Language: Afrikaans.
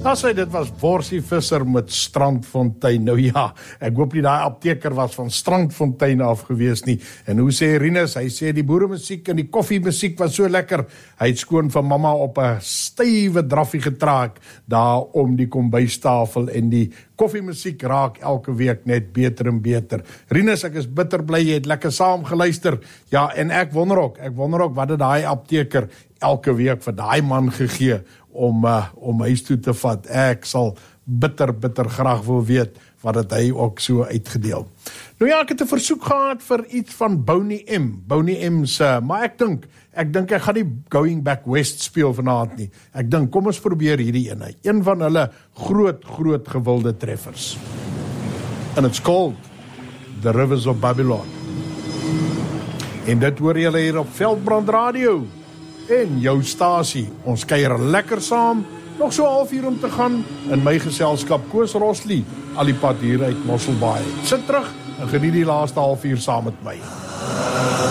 Dit was Worsie Visser met Strandfontein. Nou ja, ek hoop nie daai apteker was van Strandfontein af gewees nie. En hoe sê Rinus? Hy sê die boeremusiek en die koffiemusiek was so lekker. Hy het skoon van mamma op 'n stywe draffie getraak daar om die kombuistafel en die koffiemusiek raak elke week net beter en beter. Rinus, ek is bitter bly jy het lekker saam geluister. Ja, en ek wonder ook wat het daai apteker elke week vir daai man gegee om huis toe te vat. Ek sal bitter graag wil weet wat het hy ook so uitgedeel. Nou ja, ek het 'n versoek gehad vir iets van Boney M se, maar ek dink ek gaan nie Going Back West speel vanaand nie. Ek dink, kom ons probeer hierdie ene. Een van hulle groot gewilde treffers. And it's called The Rivers of Babylon. En dit hoor julle hier op Veldbrand Radio. En jou stasie, ons kuier lekker saam, nog so 1/2 uur om te gaan, in my geselskap Koos Rosli, al die pad hier uit Mosselbaai. Sit terug en geniet die laaste 1/2 uur saam met my.